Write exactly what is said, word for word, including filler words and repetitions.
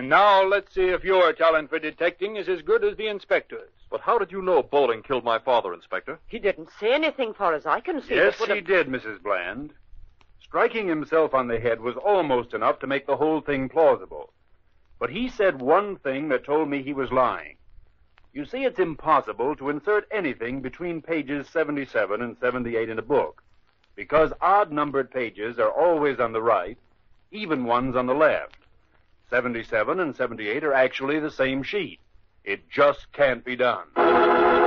And now let's see if your talent for detecting is as good as the inspector's. But how did you know Bowling killed my father, Inspector? He didn't say anything far as I can see. Yes, that would he have- did, Missus Bland. Striking himself on the head was almost enough to make the whole thing plausible. But he said one thing that told me he was lying. You see, it's impossible to insert anything between pages seventy-seven and seventy-eight in a book, because odd-numbered pages are always on the right, even ones on the left. seventy-seven and seventy-eight are actually the same sheet. It just can't be done.